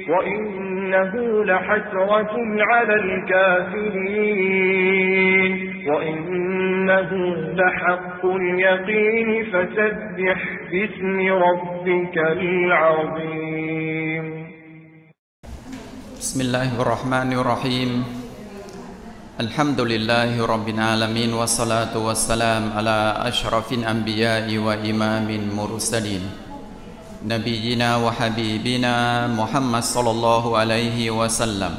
وإنه لحسرة على الكافرين وإنه لحق اليقين فسبح باسم ربك العظيم بسم الله الرحمن الرحيم الحمد لله رب العالمين والصلاة والسلام على أشرف الأنبياء وإمام المرسلين نبينا وحبيبنا محمد صلى الله عليه وسلم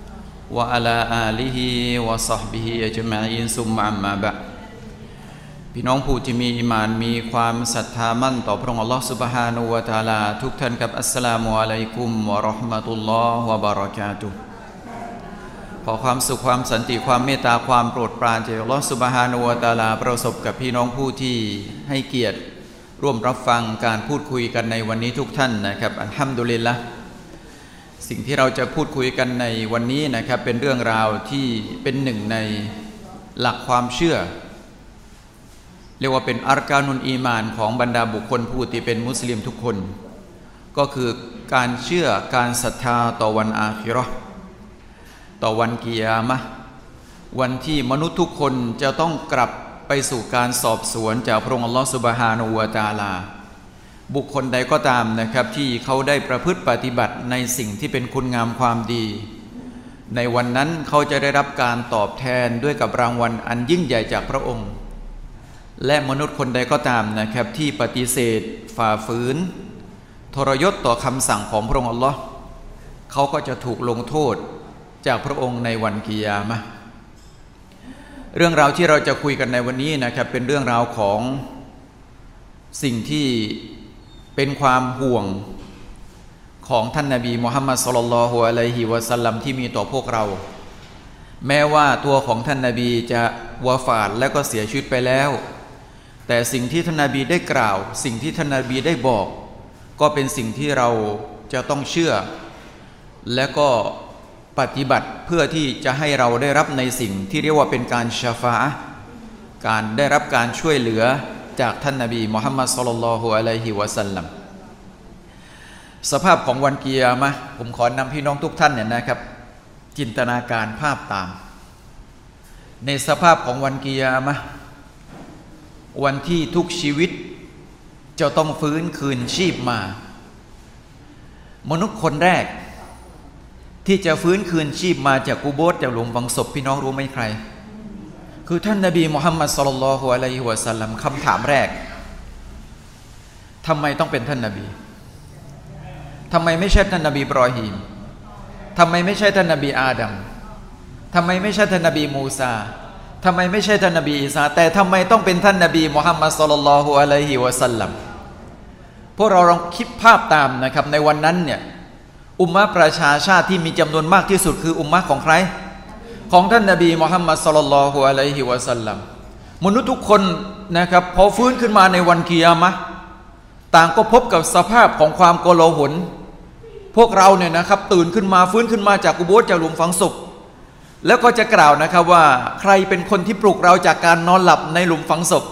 وعلى آله وصحبه أجمعين ثم أما بعدพี่น้องผู้ที่มีอีหม่านมีความศรัทธามั่นต่อพระองค์อัลเลาะห์ซุบฮานะฮูวะตะอาลาทุกท่านครับอัสสลามุอะลัยกุมวะเราะห์มะตุลลอฮ์วะบะเราะกาตุฮ์ขอความสุขความสันติความเมตตาความโปรดปรานจากอัลเลาะห์ซุบฮานะฮูวะตะอาลาประสบกับพี่น้องผู้ที่ให้เกียรติร่วมรับฟังการพูดคุยกันในวันนี้ทุกท่านนะครับอัลฮัมดุลิลละห์สิ่งที่เราจะพูดคุยกันในวันนี้นะครับเป็นเรื่องราวที่เป็นหนึ่งในหลักความเชื่อเรียกว่าเป็นอัรกานุลอีมานของบรรดาบุคคลผู้ที่เป็นมุสลิมทุกคนก็คือการเชื่อการศรัทธาต่อวันอาคิเราะห์ต่อวันกิยามะห์วันที่มนุษย์ทุกคนจะต้องกลับไปสู่การสอบสวนจากพระองค์อัลเลาะห์ซุบฮานะฮูวะตะอาลาบุคคลใดก็ตามนะครับที่เขาได้ประพฤติปฏิบัติในสิ่งที่เป็นคุณงามความดีในวันนั้นเขาจะได้รับการตอบแทนด้วยกับรางวัลอันยิ่งใหญ่จากพระองค์และมนุษย์คนใดก็ตามนะครับที่ปฏิเสธฝ่าฝืนทรยศต่อคำสั่งของพระองค์อัลเลาะห์เขาก็จะถูกลงโทษจากพระองค์ในวันกิยามะห์เรื่องราวที่เราจะคุยกันในวันนี้นะครับเป็นเรื่องราวของสิ่งที่เป็นความห่วงของท่านนบีมุฮัมมัดศ็อลลัลลอฮุอะลัยฮิวะซัลลัมที่มีต่อพวกเราแม้ว่าตัวของท่านนบีจะวะฟาตและก็เสียชีวิตไปแล้วแต่สิ่งที่ท่านนบีได้กล่าวสิ่งที่ท่านนบีได้บอกก็เป็นสิ่งที่เราจะต้องเชื่อและก็ปฏิบัติเพื่อที่จะให้เราได้รับในสิ่งที่เรียกว่าเป็นการชะฟาอะห์การได้รับการช่วยเหลือจากท่านนบีมุฮัมมัดศ็อลลัลลอฮุอะลัยฮิวะซัลลัมสภาพของวันกิยามะห์ผมขอนำพี่น้องทุกท่านเนี่ยนะครับจินตนาการภาพตามในสภาพของวันกิยามะห์วันที่ทุกชีวิตจะต้องฟื้นคืนชีพมามนุษย์คนแรกที่จะฟื้นคืนชีพมาจากกุโบร์จากหลุมฝังศพพี่น้องรู้ไหมใครคือท่านนบีมุฮัมมัดศ็อลลัลลอฮุอะลัยฮิวะซัลลัมคำถามแรกทำไมต้องเป็นท่านนบีทำไมไม่ใช่ท่านนบีอิบรอฮีมทำไมไม่ใช่ท่านนบีอาดัมทำไมไม่ใช่ท่านนบีมูซาทำไมไม่ใช่ท่านนบีอีสาแต่ทำไมต้องเป็นท่านนบีมุฮัมมัดศ็อลลัลลอฮุอะลัยฮิวะซัลลัมพวกเราลองคิดภาพตามนะครับในวันนั้นเนี่ยอุมมะห์ประชาชาติที่มีจำนวนมากที่สุดคืออุมมะห์ของใครของท่านนบีมุฮัมมัดศ็อลลัลลอฮุอะลัยฮิวะซัลลัมมนุษย์ทุกคนนะครับพอฟื้นขึ้นมาในวันกิยามะห์ต่างก็พบกับสภาพของความโกลาหลพวกเราเนี่ยนะครับตื่นขึ้นมาฟื้นขึ้นมาจากกุโบร์จากหลุมฝังศพแล้วก็จะกล่าวนะครับว่าใครเป็นคนที่ปลุกเราจากการนอนหลับในหลุมฝังศพ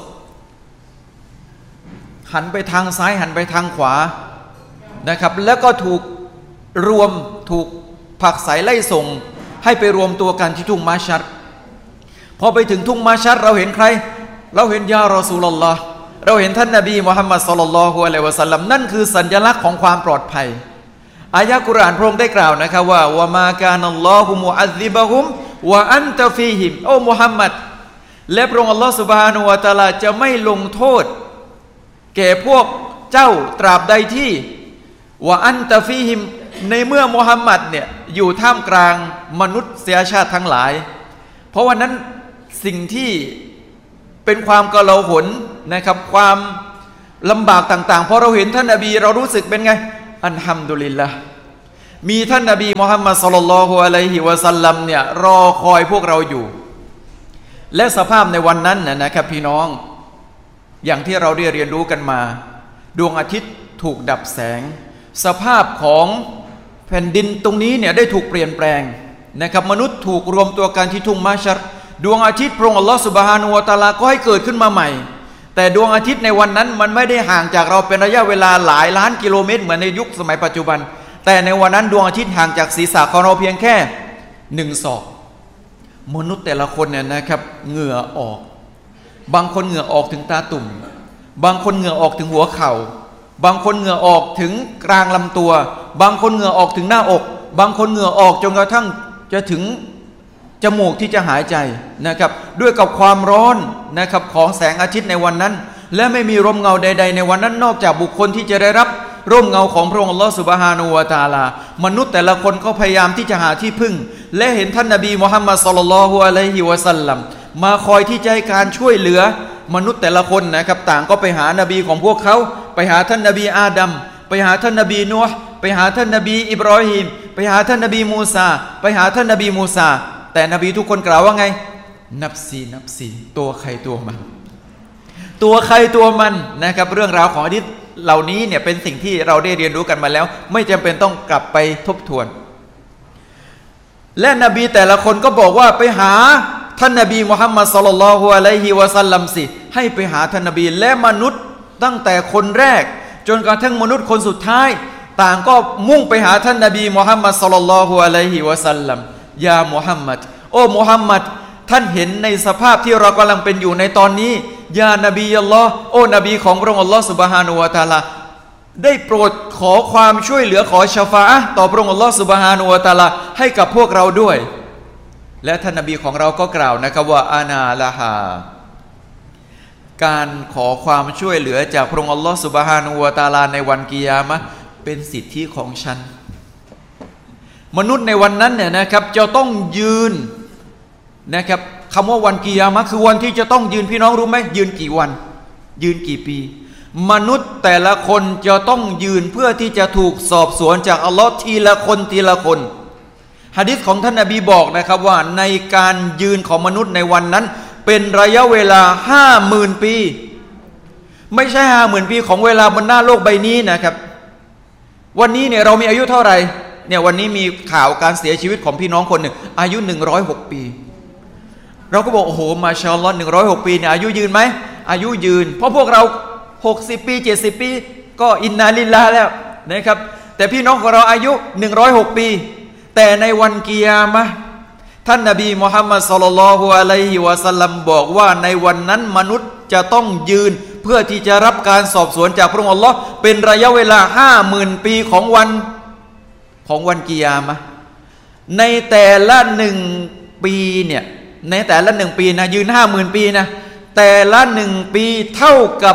หันไปทางซ้ายหันไปทางขวานะครับแล้วก็ถูกผลักไสไล่ส่งให้ไปรวมตัวกันที่ทุ่งมาชัรพอไปถึงทุ่งมาชัรเราเห็นใครเราเห็นยารอซูลุลลอฮ์เราเห็นท่านนบีมุฮัมมัดศ็อลลัลลอฮุอะลัยฮิวะซัลลัมนั่นคือสัญลักษณ์ของความปลอดภัยอายะห์กุรอานพระองค์ได้กล่าวนะครับว่าวะมากานัลลอฮุมุอัซซิบะฮุมวะอันตะฟีฮิมโอ้มุฮัมมัดและพระองค์อัลเลาะห์ซุบฮานะฮูวะตะอาลาจะไม่ลงโทษแก่พวกเจ้าตราบใดที่วะอันตะฟีฮิมในเมื่อมุฮัมมัดเนี่ยอยู่ท่ามกลางมนุษยชาติทั้งหลายเพราะว่านั้นสิ่งที่เป็นความกลาหลนะครับความลำบากต่างๆพอเราเห็นท่านนบีเรารู้สึกเป็นไงอัลฮัมดุลิลละห์มีท่านนบีมุฮัมมัดศ็อลลัลลอฮุอะลัยฮิวะซัลลัมเนี่ยรอคอยพวกเราอยู่และสภาพในวันนั้นนะครับพี่น้องอย่างที่เราได้เรียนรู้กันมาดวงอาทิตย์ถูกดับแสงสภาพของแผ่นดินตรงนี้เนี่ยได้ถูกเปลี่ยนแปลงนะครับมนุษย์ถูกรวมตัวกันที่ทุ่งมาชัรดวงอาทิตย์พระองค์อัลเลาะห์ซุบฮานะฮูวะตะอาลาก็ให้เกิดขึ้นมาใหม่แต่ดวงอาทิตย์ในวันนั้นมันไม่ได้ห่างจากเราเป็นระยะเวลาหลายล้านกิโลเมตรเหมือนในยุคสมัยปัจจุบันแต่ในวันนั้นดวงอาทิตย์ห่างจากศีรษะของเราเพียงแค่1 ศอกมนุษย์แต่ละคนเนี่ยนะครับเหงื่อออกบางคนเหงื่อออกถึงตาตุ่มบางคนเหงื่อออกถึงหัวเข่าบางคนเหงื่อออกถึงกลางลำตัวบางคนเหงื่อออกถึงหน้าอกบางคนเหงื่อออกจนกระทั่งจะถึงจมูกที่จะหายใจนะครับด้วยกับความร้อนนะครับของแสงอาทิตย์ในวันนั้นและไม่มีร่มเงาใดๆในวันนั้นนอกจากบุคคลที่จะได้รับร่มเงาของพระองค์อัลลอฮฺซุบฮานะฮูวะตะอาลามนุษย์แต่ละคนก็พยายามที่จะหาที่พึ่งและเห็นท่านนบีมุฮัมมัดศ็อลลัลลอฮุอะลัยฮิวะซัลลัมมาคอยที่จะให้การช่วยเหลือมนุษย์แต่ละคนนะครับต่างก็ไปหานบีของพวกเขาไปหาท่านนบีอาดัมไปหาท่านนบีนูห์ไปหาท่านนบีอิบรอฮีมไปหาท่านนบีมูซาไปหาท่านนบีมูซาแต่นบีทุกคนกล่าวว่าไงนับซีตัวใครตัวมันตัวใครตัวมันนะครับเรื่องราวของหะดีษเหล่านี้เนี่ยเป็นสิ่งที่เราได้เรียนรู้กันมาแล้วไม่จำเป็นต้องกลับไปทบทวนและนบีแต่ละคนก็บอกว่าไปหาท่านนบีมุฮัมมัดศ็อลลัลลอฮุอะลัยฮิวะซัลลัมสิให้ไปหาท่านนบีและมนุษย์ตั้งแต่คนแรกจนกระทั่งมนุษย์คนสุดท้ายต่างก็มุ่งไปหาท่านนบีมุฮัมมัดศ็อลลัลลอฮุอะลัยฮิวะซัลลัมยามุฮัมมัดโอ้มุฮัมมัดท่านเห็นในสภาพที่เรากำลังเป็นอยู่ในตอนนี้ยานบีอัลลอฮ์โอ้นบีของพระองค์อัลลอฮ์ซุบฮานะฮูวะตะอาลาได้โปรดขอความช่วยเหลือขอชะฟาอะห์ต่อพระองค์อัลลอฮ์ซุบฮานะฮูวะตะอาลาให้กับพวกเราด้วยและท่านนบีของเราก็กล่าวนะครับว่าอานาละฮาการขอความช่วยเหลือจากพระองค์อัลลอฮ์ซุบฮานะฮูวะตะอาลาในวันกิยามะห์เป็นสิทธิของฉันมนุษย์ในวันนั้นเนี่ยนะครับจะต้องยืนนะครับคำว่าวันกิยามะห์คือวันที่จะต้องยืนพี่น้องรู้ไหมยืนกี่วันยืนกี่ปีมนุษย์แต่ละคนจะต้องยืนเพื่อที่จะถูกสอบสวนจากอัลลอฮ์ทีละคนทีละคนหะดีษของท่านนบีบอกนะครับว่าในการยืนของมนุษย์ในวันนั้นเป็นระยะเวลา 50,000 ปีไม่ใช่ 50,000 ปีของเวลาบนหน้าโลกใบนี้นะครับวันนี้เนี่ยเรามีอายุเท่าไหร่เนี่ยวันนี้มีข่าวการเสียชีวิตของพี่น้องคนหนึ่งอายุ106 ปีเราก็บอกโอ้โหมาชาอัลลอฮ์106 ปีเนี่ยอายุยืนไหมอายุยืนเพราะพวกเรา60 ปี70 ปีก็อินนาลิลลาห์แล้วนะครับแต่พี่น้องของเราอายุ106 ปีแต่ในวันกิยามะห์ท่านนบีมุฮัมมัดศ็อลลัลลอฮุอะลัยฮิวะซัลลัมบอกว่าในวันนั้นมนุษย์จะต้องยืนเพื่อที่จะรับการสอบสวนจากพระองค์อัลลอฮ์เป็นระยะเวลา 50,000 ปีของวันกิยามะห์ในแต่ละ1 ปีเนี่ยในแต่ละ1 ปีนะยืน 50,000 ปีนะแต่ละ1 ปีเท่ากับ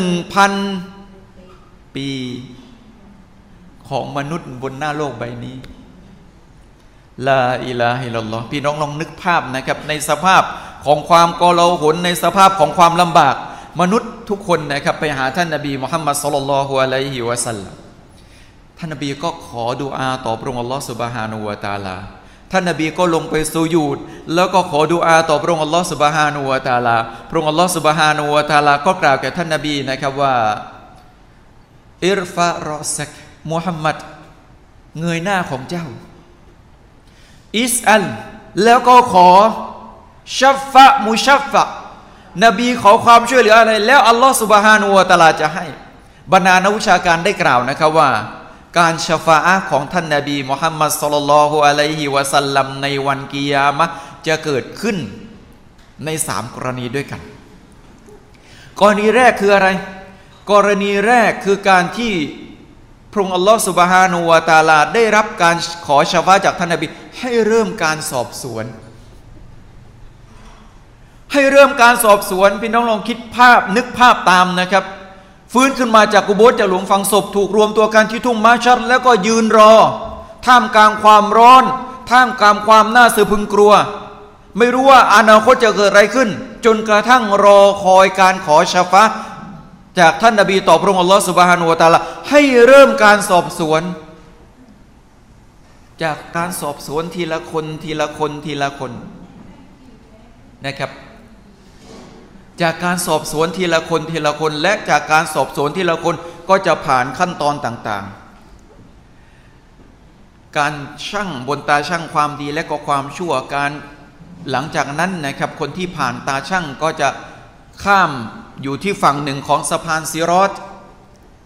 1,000 ปีของมนุษย์บนหน้าโลกใบนี้ลาอิลาฮะอิลลัลลอฮ์พี่น้องลองนึกภาพนะครับในสภาพของความโกลาหลในสภาพของความลำบากมนุษย์ทุกคนนะครับไปหาท่านนบีมุฮัมมัดศ็อลลัลลอฮุอะลัยฮิวะซัลลัมท่านนบีก็ขอดุอาต่อพระองค์อัลลอฮ์ซุบฮานะฮูวะตะอาลาท่านนบีก็ลงไปสุญูดแล้วก็ขอดุอาต่อพระองค์อัลลอฮ์ซุบฮานะฮูวะตะอาลาพระองค์อัลลอฮ์ซุบฮานะฮูวะตะอาลาก็กล่าวแก่ท่านนบีนะครับว่าอิรฟะรอซักมุฮัมมัดเงยหน้าของเจ้าอิสอัลแล้วก็ขอชัฟฟะมุชัฟฟะนบีขอความช่วยเหลืออะไรแล้วอัลลอฮ์ซุบฮานะฮูวะตะอาลาจะให้บรรดานักวิชาการได้กล่าวนะครับว่าการชะฟาอะห์ของท่านนบีมุฮัมมัดศ็อลลัลลอฮุอะลัยฮิวะซัลลัมในวันกิยามะห์จะเกิดขึ้นใน3 กรณีด้วยกันกรณีแรกคืออะไรกรณีแรกคือการที่พระองค์อัลลอฮฺซุบฮานะฮูวะตะอาลาได้รับการขอชะฟาอะห์จากท่านนบีให้เริ่มการสอบสวนพี่น้องลองคิดภาพนึกภาพตามนะครับฟื้นขึ้นมาจากกุโบร์จากหลุมฝังศพถูกรวมตัวกันที่ทุ่งมาชัรแล้วก็ยืนรอท่ามกลางความร้อนท่ามกลางความน่าสะพรึงกลัวไม่รู้ว่าอนาคตจะเกิดอะไรขึ้นจนกระทั่งรอคอยการขอชะฟาอะห์จากท่านนบีต่อพระองค์อัลลอฮฺซุบฮานะฮูวะตะอาลาให้เริ่มการสอบสวนจากการสอบสวนทีละคนนะครับจากการสอบสวนทีละคนและจากการสอบสวนทีละคนก็จะผ่านขั้นตอนต่างๆการชั่งบนตาชั่งความดีและก็ความชั่วการหลังจากนั้นนะครับคนที่ผ่านตาชั่งก็จะข้ามอยู่ที่ฝั่งหนึ่งของสะพานซิรอต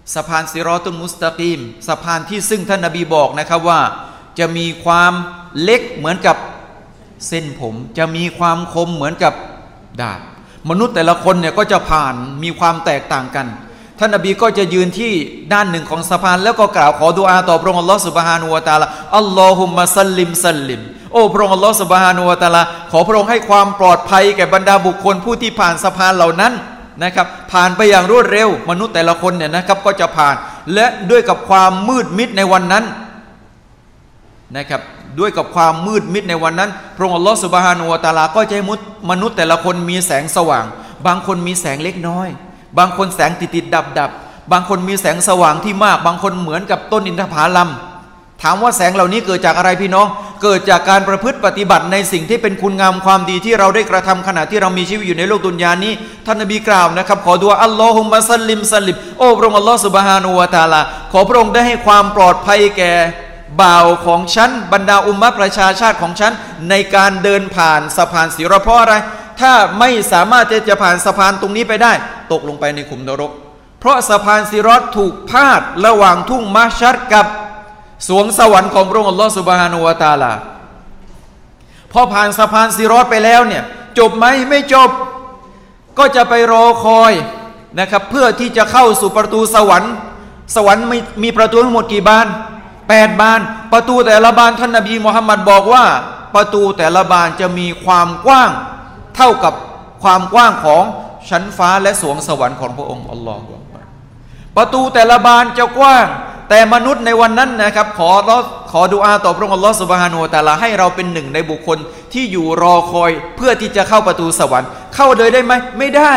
สะพานซิรอตุลมุสตะกีมสะพานที่ซึ่งท่านนบีบอกนะครับว่าจะมีความเล็กเหมือนกับเส้นผมจะมีความคมเหมือนกับดาบมนุษย์แต่ละคนเนี่ยก็จะผ่านมีความแตกต่างกันท่านนบีก็จะยืนที่ด้านหนึ่งของสะพานแล้วก็กล่าวขอดุอาต่อพระองค์อัลลอฮฺซุบฮานะฮูวะตะอาลาอัลลอฮุมมะซัลลิมซัลลิมโอ้พระองค์อัลลอฮฺซุบฮานะฮูวะตะอาลาขอพระองค์ให้ความปลอดภัยแก่บรรดาบุคคลผู้ที่ผ่านสะพานเหล่านั้นนะครับผ่านไปอย่างรวดเร็วมนุษย์แต่ละคนเนี่ยนะครับก็จะผ่านและด้วยกับความมืดมิดในวันนั้นนะครับด้วยกับความมืดมิดในวันนั้นพระองค์อัลลอฮฺซุบฮานะฮูวะตะอาลาก็จะให้มนุษย์แต่ละคนมีแสงสว่างบางคนมีแสงเล็กน้อยบางคนแสงติดดับบางคนมีแสงสว่างที่มากบางคนเหมือนกับต้นอินทผลัมถามว่าแสงเหล่านี้เกิดจากอะไรพี่น้องเกิดจากการประพฤติปฏิบัติในสิ่งที่เป็นคุณงามความดีที่เราได้กระทำขณะที่เรามีชีวิตอยู่ในโลกดุนยานี้ท่านนบีกล่าวนะครับขอดุอาอัลลอฮุมมะซัลลิมซัลลิมโอ้พระองค์อัลลอฮฺซุบฮานะฮูวะตะอาลาขอพระองค์ได้ให้ความปลอดภัยแก่บ่าวของฉันบรรดาอุมมะห์ประชาชาติของฉันในการเดินผ่านสะพานซิรอตเพราะอะไรถ้าไม่สามารถจะผ่านสะพานตรงนี้ไปได้ตกลงไปในขุมนรกเพราะสะพานซิรอตถูกพาดระหว่างทุ่งมะชัรกับสวงสวรรค์ของพระองค์อัลลอฮฺซุบฮานะฮูวะตะอาลาพอผ่านสะพานซิรอตไปแล้วเนี่ยจบไหมไม่จบก็จะไปรอคอยนะครับเพื่อที่จะเข้าสู่ประตูสวรรค์มีประตูทั้งหมดกี่บาน8 บานประตูแต่ละบานท่านนบีมุฮัมมัดบอกว่าประตูแต่ละบานจะมีความกว้างเท่ากับความกว้างของชั้นฟ้าและสวงสวรรค์ของพระองค์อัลลอฮฺประตูแต่ละบานจะกว้างแต่มนุษย์ในวันนั้นนะครับขอดุอาต่อพระองค์อัลลอฮฺซุบฮานะฮูวะตะอาลาให้เราเป็นหนึ่งในบุคคลที่อยู่รอคอยเพื่อที่จะเข้าประตูสวรรค์เข้าเลยได้ไหมไม่ได้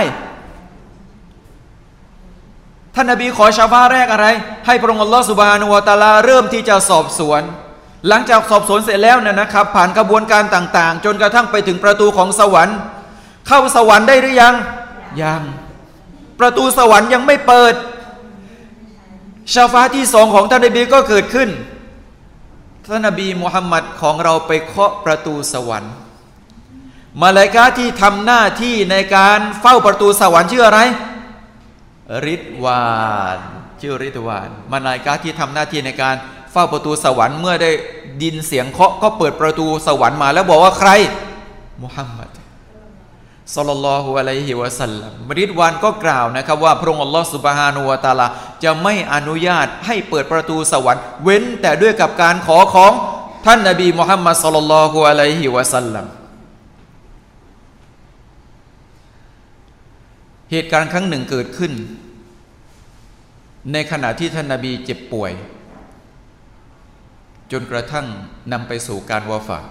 ท่านนบีขอชาฟาแรกอะไรให้พระองค์อัลลอฮฺซุบฮานะฮูวะตะอาลาเริ่มที่จะสอบสวนหลังจากสอบสวนเสร็จแล้วนะครับผ่านกระบวนการต่างๆจนกระทั่งไปถึงประตูของสวรรค์เข้าสวรรค์ได้หรือยังประตูสวรรค์ยังไม่เปิดชาฟาที่2ของท่านนบีก็เกิดขึ้นท่านนบีมุฮัมมัดของเราไปเคาะประตูสวรรค์มาลาอิกะฮ์ที่ทำหน้าที่ในการเฝ้าประตูสวรรค์ชื่ออะไรริดวานชื่อริดวานมาลาอิกะฮ์ที่ทำหน้าที่ในการเฝ้าประตูสวรรค์เมื่อได้ยินเสียงเคาะก็เปิดประตูสวรรค์มาแล้วบอกว่าใครมุฮัมมัดศ็อลลัลลอฮุอะลัยฮิวะซัลลัมริดวานก็กล่าวนะครับว่าพระองค์อัลลอฮฺซุบฮานะฮูวะตะอาลาจะไม่อนุญาตให้เปิดประตูสวรรค์เว้นแต่ด้วยกับการขอของท่านนบีมุฮัมมัดศ็อลลัลลอฮุอะลัยฮิวะซัลลัมเหตุการณ์ครั้งหนึ่งเกิดขึ้นในขณะที่ท่านนบีเจ็บป่วยจนกระทั่งนำไปสู่การวะฟาต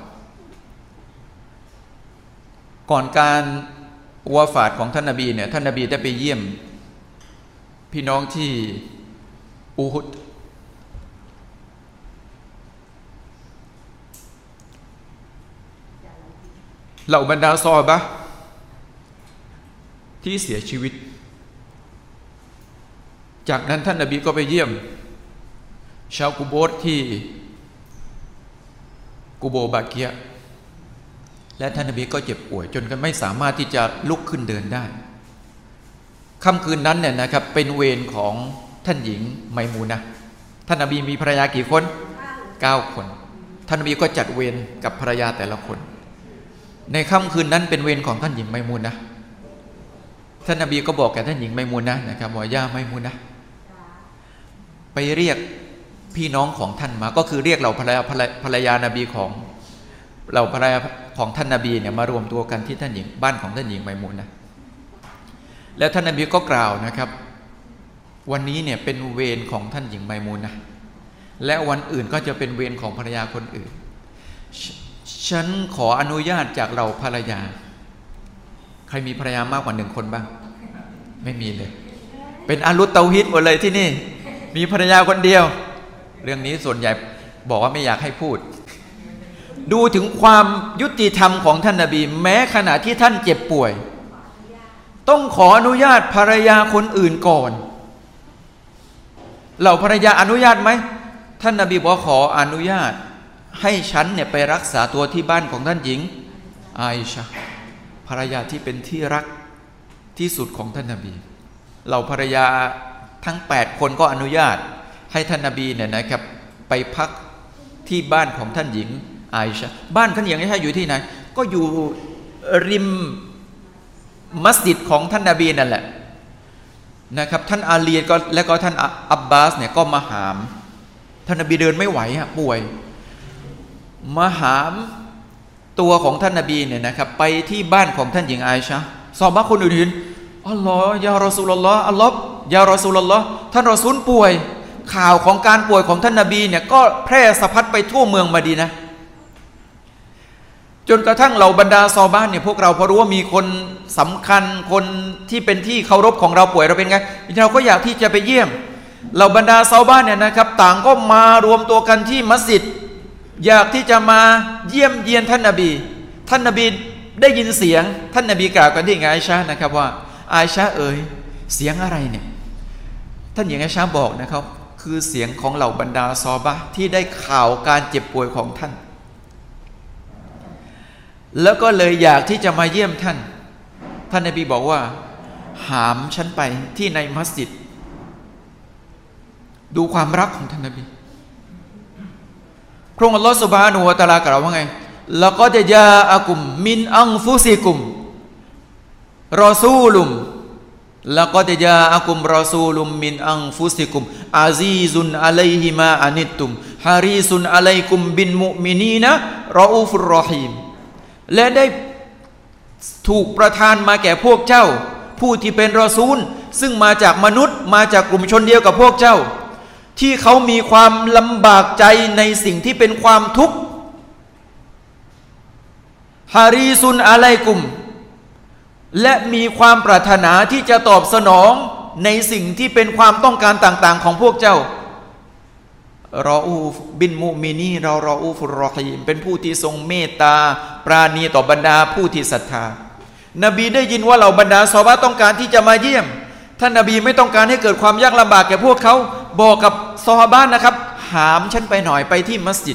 ก่อนการวะฟาตของท่านนบีเนี่ยท่านนบีได้ไปเยี่ยมพี่น้องที่อูฮุดเหล่าบรรดาซอฮาบะห์ที่เสียชีวิตจากนั้นท่านนบีก็ไปเยี่ยมชาวกุโบร์ที่กุโบบาเกียะและท่านนบีก็เจ็บป่วยจนกันไม่สามารถที่จะลุกขึ้นเดินได้ค่ำคืนนั้นเนี่ยนะครับเป็นเวรของท่านหญิงไมมูนะห์ท่านนบีมีภรรยากี่คน9 คนท่านนบีก็จัดเวรกับภรรยาแต่ละคนในค่ำคืนนั้นเป็นเวรของท่านหญิงไมมูนะห์ท่านนบีก็บอกแก่ท่านหญิงไมมูนะห์นะครับว่าย่าไมมูนะห์ไปเรียกพี่น้องของท่านมาก็คือเรียกเราภรรยานบีของเราภรรยาของท่านนบีเนี่ยมารวมตัวกันที่ท่านหญิงบ้านของท่านหญิงไมมูนะห์แล้วท่านนบีก็กล่าวนะครับวันนี้เนี่ยเป็นเวรของท่านหญิงไมมูนะห์และวันอื่นก็จะเป็นเวรของภรรยาคนอื่นฉันขออนุญาตจากเราภรรยาใครมีภรรยามากกว่า1 คนบ้างไม่มีเลยเป็นอาลุตเตาฮิดหมดเลยที่นี่มีภรรยาคนเดียวเรื่องนี้ส่วนใหญ่บอกว่าไม่อยากให้พูดดูถึงความยุติธรรมของท่านนบีแม้ขณะที่ท่านเจ็บป่วยต้องขออนุญาตภรรยาคนอื่นก่อนเหล่าภรรยาอนุญาตไหมท่านนบีบอกขออนุญาตให้ฉันเนี่ยไปรักษาตัวที่บ้านของท่านหญิงอาอิชะห์ภรรยาที่เป็นที่รักที่สุดของท่านนบีเหล่าภรรยาทั้ง8คนก็อนุญาตให้ท่านนบีเนี่ยนะครับไปพักที่บ้านของท่านหญิงอาอิชะห์บ้านท่านหญิงอาอิชะห์อยู่ที่ไหนก็อยู่ริมมัสยิดของท่านนบีนั่นแหละนะครับท่านอาลีก็และก็ท่านอับบาสเนี่ยก็มาหามท่านนบีเดินไม่ไหวป่วยมาหามตัวของท่านนบีเนี่ยนะครับไปที่บ้านของท่านหญิงอาอิชะห์ซอฮาบะห์คนอื่นๆอัลลอฮ์ยารอซูลุลลอฮ์อัลลอฮ์ยารอซูลุลลอฮ์ท่านรอซูลป่วยข่าวของการป่วยของท่านนบีเนี่ยก็แพร่สะพัดไปทั่วเมืองมะดีนะห์จนกระทั่งเหล่าบรรดาซอฮาบะห์เนี่ยพวกเราพอรู้ว่ามีคนสำคัญคนที่เป็นที่เคารพของเราป่วยเราเป็นไงเราก็อยากที่จะไปเยี่ยมเหล่าบรรดาซอฮาบะห์เนี่ยนะครับต่างก็มารวมตัวกันที่มัสยิดอยากที่จะมาเยี่ยมเยียนท่านนบีได้ยินเสียงท่านนบีกล่าวกันที่อาอิชะห์นะครับว่าอาอิชะห์เสียงอะไรเนี่ยท่านหญิงอาอิชะห์บอกนะครับคือเสียงของเหล่าบรรดาซอฮาบะห์ที่ได้ข่าวการเจ็บป่วยของท่านแล้วก็เลยอยากที่จะมาเยี่ยมท่านนบีบอกว่าหามฉันไปที่ในมัสยิดดูความรักของท่านนบีพระองค์อัลลอฮฺซุบฮานะฮูวะตะอาลากล่าวว่าไงละกอดญาอะกุมมินอันฟุซิกุมรอซูลุมละกอดญาอะกุมรอซูลุมมินอันฟุซิกุมอาซีซุนอะลัยฮิมาอานิตตุมฮารีซุนอะลัยกุมบินมุมินีนะรออูฟุรรอฮีมและได้ถูกประทานมาแก่พวกเจ้าผู้ที่เป็นรอซูลซึ่งมาจากมนุษย์มาจากกลุ่มชนเดียวกับพวกเจ้าที่เขามีความลำบากใจในสิ่งที่เป็นความทุกข์ฮารีซุนอะลัยกุมและมีความปรารถนาที่จะตอบสนองในสิ่งที่เป็นความต้องการต่างๆของพวกเจ้ารออูฟบินมุมินีเรารออูฟุรรอฮีมเป็นผู้ที่ทรงเมตตาปราณีต่อบรรดาผู้ที่ศรัทธานบีได้ยินว่าเหล่าบรรดาซอฮาบะห์ต้องการที่จะมาเยี่ยมท่านนบีไม่ต้องการให้เกิดความยากลำบากแก่พวกเขาบอกกับซอฮาบะห์นะครับหามฉันไปหน่อยไปที่มัสยิด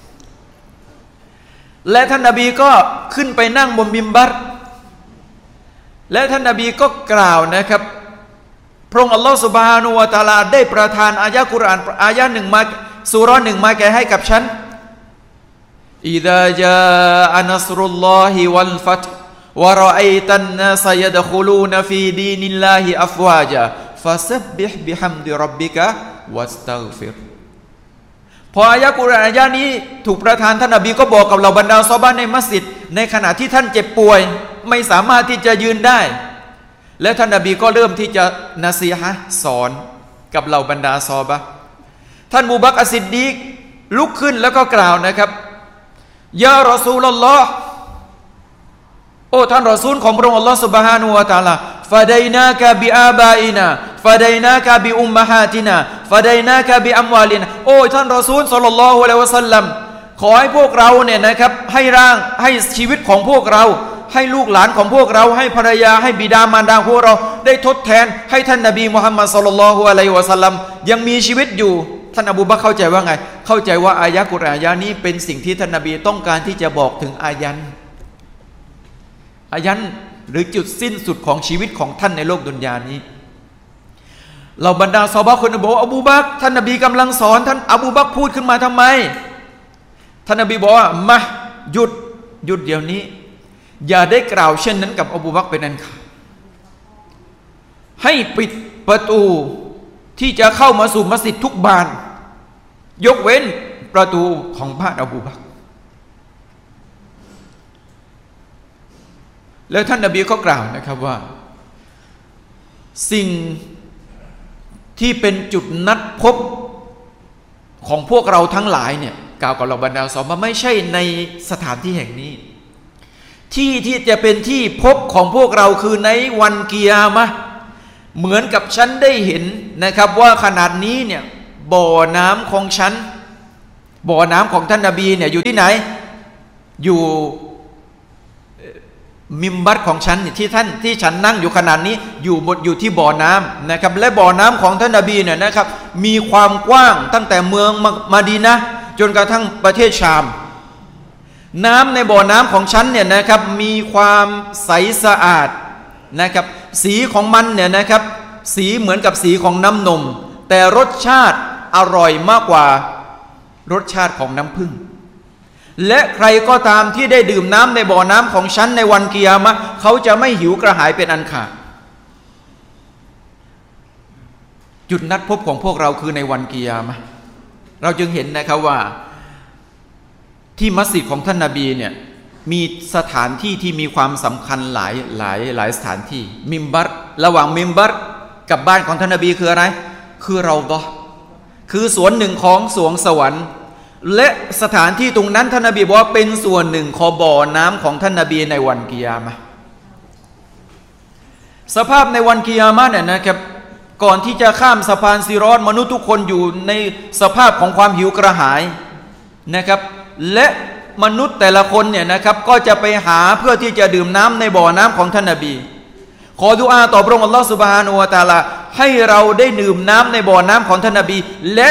และท่านนบีก็ขึ้นไปนั่งบนมิมบัรและท่านนบีก็กล่าวนะครับพระองค์อัลลอฮฺซุบฮานะฮูวะตะอาลาได้ประทานอายะห์กุรอานอายะห์หนึ่งมาซูเราะห์หนึ่งมาแก่ให้กับฉันอิซาจาอะนัสรุลลอฮิวัลฟัตฮ์วะรออัยตันนาสยะดคุลูนฟีดีนิลลาฮิอัฟวาจาฟัซับบิฮ์บิฮัมดิร็อบบิกะวัสตัฆฟิรพออายะห์กุรอานอายะห์นี้ถูกประทานท่านนบีก็บอกกับเหล่าบรรดาซอฮาบะห์ในมัสยิดในขณะที่ท่านเจ็บป่วยไม่สามารถที่จะยืนได้และท่านนบีก็เริ่มที่จะนะซีฮะห์สอนกับเหล่าบรรดาซอฮาบะห์ท่านมูบักร อัสซิดดีกลุกขึ้นแล้วก็กล่าวนะครับยารอซูลุลลอฮ์โอ้ท่านรอซูลของพระองค์อัลลอฮ์ซุบฮานะฮูวะตะอาลาฟะดัยนากะบิอาบาอินาฟะดัยนากะบิอุมมะฮาตินาฟะดัยนากะบิอัมวาลินาโอ้ท่านรอซูลศ็อลลัลลอฮุอะลัยฮิวะซัลลัมขอให้พวกเราเนี่ยนะครับให้ชีวิตของพวกเราให้ลูกหลานของพวกเราให้ภรรยาให้บิดามารดาของพวกเราได้ทดแทนให้ท่านนบีมุฮัมมัดศ็อลลัลลอฮุอะลัยฮิวะซัลลัมยังมีชีวิตอยู่ท่านอบูบักรเข้าใจว่าไงเข้าใจว่าอายะห์กุรอานอายะห์นี้เป็นสิ่งที่ท่านนบีต้องการที่จะบอกถึงอายันหรือจุดสิ้นสุดของชีวิตของท่านในโลกดุนยานี้เราบรรดาซอฮาบะห์คนนึงบอกว่าอบูบักรท่านนบีกำลังสอนท่านอบูบักรพูดขึ้นมาทำไมท่านนบีบอกว่ามาหยุดเดี๋ยวนี้อย่าได้กล่าวเช่นนั้นกับอบูบักรเป็นอันขาดให้ปิดประตูที่จะเข้ามาสู่มัสยิดทุกบานยกเว้นประตูของบ้านอบูบักรแล้วท่านนบีก็กล่าวนะครับว่าสิ่งที่เป็นจุดนัดพบของพวกเราทั้งหลายเนี่ยกล่าวกับเราบรรดาซอฮาบะห์ไม่ใช่ในสถานที่แห่งนี้ที่จะเป็นที่พบของพวกเราคือในวันกิยามะห์เหมือนกับฉันได้เห็นนะครับว่าขนาดนี้เนี่ยบ่อน้ำของฉันบ่อน้ำของท่านนบีเนี่ยอยู่ที่ไหนอยู่มิมบัรของฉันที่ฉันนั่งอยู่ขนาดนี้อยู่ที่บ่อน้ำนะครับและบ่อน้ำของท่านนบีเนี่ยนะครับมีความกว้างตั้งแต่เมืองมะดีนะห์จนกระทั่งประเทศชามน้ำในบ่อน้ำของฉันเนี่ยนะครับมีความใสสะอาดนะครับสีของมันเนี่ยนะครับสีเหมือนกับสีของน้ำนมแต่รสชาติอร่อยมากกว่ารสชาติของน้ำผึ้งและใครก็ตามที่ได้ดื่มน้ำในบ่อน้ำของฉันในวันกิยามะห์เขาจะไม่หิวกระหายเป็นอันขาดจุดนัดพบของพวกเราคือในวันกิยามะห์เราจึงเห็นนะครับว่าที่มัสยิดของท่านนบีเนี่ยมีสถานที่ที่มีความสำคัญหลายสถานที่มิมบัรระหว่างมิมบัรกับบ้านของท่านนบีคืออะไรคือเราฎอคือส่วนหนึ่งของสวงสวรรค์และสถานที่ตรงนั้นท่านนบีบอกว่าเป็นส่วนหนึ่งของบ่อน้ำของท่านนบีในวันกิยามะห์สภาพในวันกิยามะห์เนี่ยนะครับก่อนที่จะข้ามสะพานซิรอตมนุษย์ทุกคนอยู่ในสภาพของความหิวกระหายนะครับและมนุษย์แต่ละคนเนี่ยนะครับก็จะไปหาเพื่อที่จะดื่มน้ำในบ่อน้ำของท่านนบีขอดุอาต่อพระองค์อัลลอฮฺซุบฮานะฮูวะตะอาลาให้เราได้ดื่มน้ำในบ่อน้ำของท่านนบีและ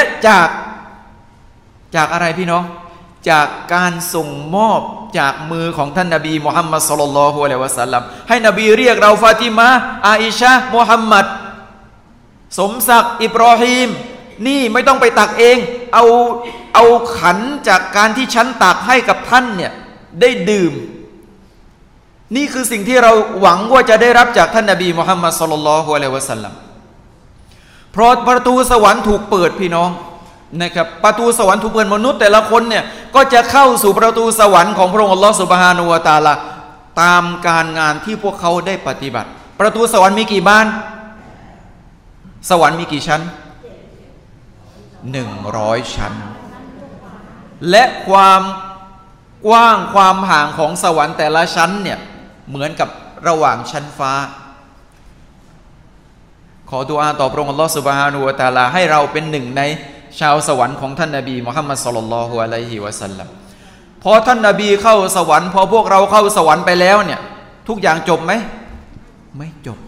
จากอะไรพี่น้องจากการส่งมอบจากมือของท่านนบีมุฮัมมัดศ็อลลัลลอฮุอะลัยฮิวะซัลลัมให้นบีเรียกเราฟาติมาอาอิชะห์มุฮัมมัดสมศักดิ์อิบรอฮีมนี่ไม่ต้องไปตักเองเอาขันจากการที่ฉันตักให้กับท่านเนี่ยได้ดื่มนี่คือสิ่งที่เราหวังว่าจะได้รับจากท่านนบีมุฮัมมัดศ็อลลัลลอฮุอะลัยฮิวะซัลลัมเพราะประตูสวรรค์ถูกเปิดพี่น้องนะครับประตูสวรรค์ถูกเปิดมนุษย์แต่ละคนเนี่ยก็จะเข้าสู่ประตูสวรรค์ของพระองค์อัลลอฮฺซุบฮานะฮูวะตะอาลาตามการงานที่พวกเขาได้ปฏิบัติประตูสวรรค์มีกี่บานสวรรค์มีกี่ชั้น100 ชั้นและความกว้างความห่างของสวรรค์แต่ละชั้นเนี่ยเหมือนกับระหว่างชั้นฟ้าขอดุอาต่อพระองค์อัลลอฮฺซุบฮานะฮูวะตะอาลาให้เราเป็นหนึ่งในชาวสวรรค์ของท่านนบีมุฮัมมัดศ็อลลัลลอฮุอะลัยฮิวะซัลลัมพอท่านนบีเข้าสวรรค์พอพวกเราเข้าสวรรค์ไปแล้วเนี่ยทุกอย่างจบไหมไม่จบ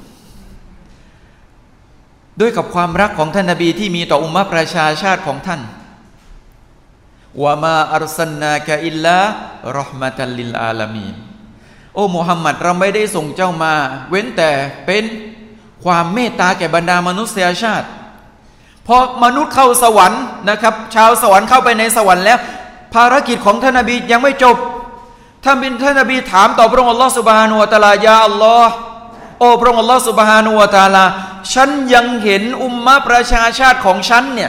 ด้วยกับความรักของท่านนบีที่มีต่ออุมมะห์ประชาชาติของท่านวะมาอัรซัลนากะอิลลาเราะห์มะตัลลิลอาลามีนโอ้มุฮัมมัดเราไม่ได้ส่งเจ้ามาเว้นแต่เป็นความเมตตาแก่บรรดามนุษยชาติพอมนุษย์เข้าสวรรค์นะครับชาวสวรรค์เข้าไปในสวรรค์แล้วภารกิจของท่านนบียังไม่จบท่านนบีถามต่อพระองค์อัลลอฮฺซุบฮานะฮูวะตะอาลายาอัลลอฮ์โอ้พระองค์อัลลอฮฺซุบฮานะฮูวะตะอาลาฉันยังเห็นอุมมะห์ประชาชาติของฉันเนี่ย